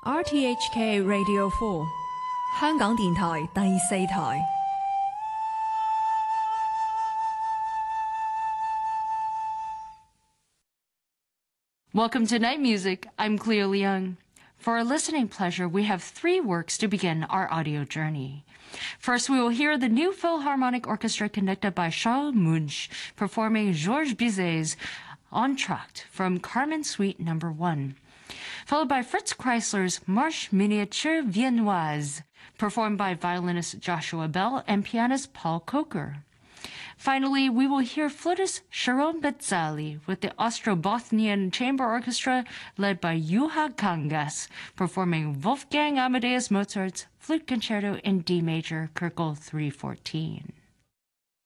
RTHK Radio 4香港電台第四台。 Welcome to Night Music. I'm Cleo Leung. For our listening pleasure, we have 3 works to begin our audio journey. First, we will hear the New Philharmonic Orchestra conducted by Charles Munch performing Georges Bizet's Entr'acte from Carmen Suite No. 1, followed by Fritz Kreisler's Marche Miniature Viennoise, performed by violinist Joshua Bell and pianist Paul Coker. Finally, we will hear flautist Sharon Betzali with the Ostrobothnian Chamber Orchestra led by Juha Kangas, performing Wolfgang Amadeus Mozart's Flute Concerto in D major, Köchel 314.